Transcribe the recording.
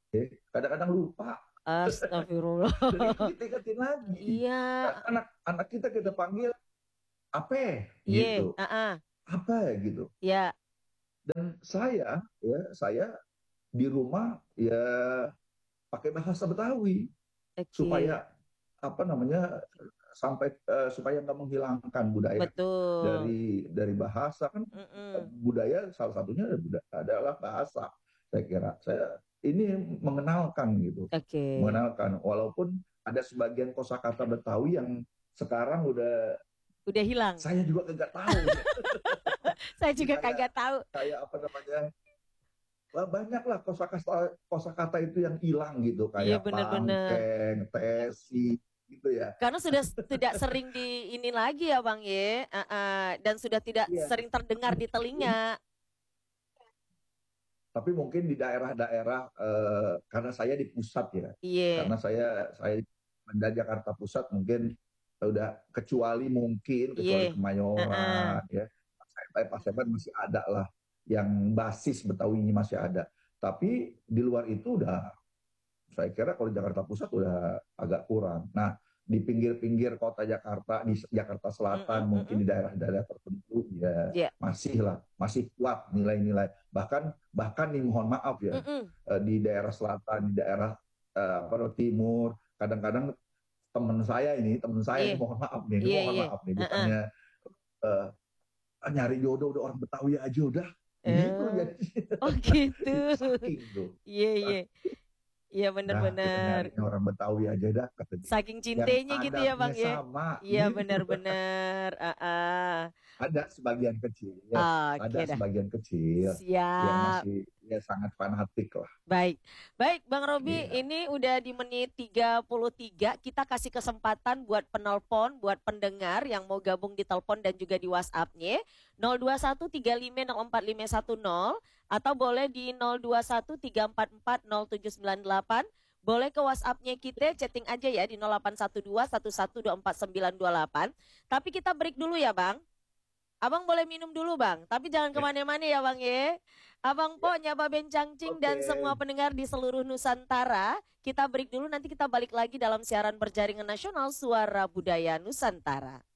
Kadang-kadang lupa. Astagfirullah. Dan itu ditingkatin lagi. Iya, Anak kita panggil apa iya, gitu, ah, apa gitu. ya, Dan saya di rumah ya pakai bahasa Betawi oke, supaya apa namanya supaya nggak menghilangkan budaya betul. dari bahasa kan. Mm-mm. Budaya salah satunya adalah bahasa. Saya kira saya ini mengenalkan gitu, Oke, mengenalkan walaupun ada sebagian kosakata Betawi yang sekarang udah udah hilang. saya juga nggak tahu ya. Saya Jadi juga kayak kagak tahu. kayak apa namanya, banyak lah kosakata itu yang hilang gitu, Iya kayak benar-benar. pangkeng, tesi gitu ya. Karena sudah tidak sering di ini lagi ya Bang Ye, dan sudah tidak Iya. sering terdengar di telinga. Tapi mungkin di daerah-daerah, karena saya di pusat ya, Iya, karena saya di Jakarta Pusat mungkin udah, kecuali iya, Kemayoran ya, Paseban masih ada lah, yang basis Betawinya masih ada. Tapi di luar itu udah, saya kira kalau di Jakarta Pusat udah agak kurang. Nah, di pinggir-pinggir kota Jakarta, di Jakarta mm-mm, Selatan, mungkin mm-mm. di daerah-daerah tertentu, ya Iya, masih lah, masih kuat nilai-nilai. Bahkan bahkan nih mohon maaf ya, mm-mm. di daerah selatan, di daerah apa timur, kadang-kadang temen saya ini Iya, iya, mohon iya, maaf nih, Heeh. bukannya eh, nyari jodoh udah orang Betawi aja udah gitu Eh, jadi. oh gitu. Itu saking tuh. Iya, iya, iya Dah kita benar-benar. nyarinya orang Betawi aja dah kata dia. Saking Yang cintanya gitu ya adatnya Bang ya. sama Iya gitu. benar-benar. Ada sebagian kecil, ya, Oke ada dah. sebagian kecil yang Siap. masih ya sangat fanatik lah. Baik. Baik Bang Robi, Iya. ini udah di menit 33. Kita kasih kesempatan buat penelpon, buat pendengar yang mau gabung di telepon dan juga di WhatsApp-nya 02135045510 atau boleh di 02134407908. Boleh ke WhatsApp-nya kita, chatting aja ya di 081211249928. Tapi kita break dulu ya Bang. Abang boleh minum dulu bang, tapi jangan Ya, kemana-mana ya bang ya. Abang Po, ya. Nyaba Bencangcing dan Oke. semua pendengar di seluruh Nusantara, kita break dulu nanti kita balik lagi dalam siaran berjaringan nasional Suara Budaya Nusantara.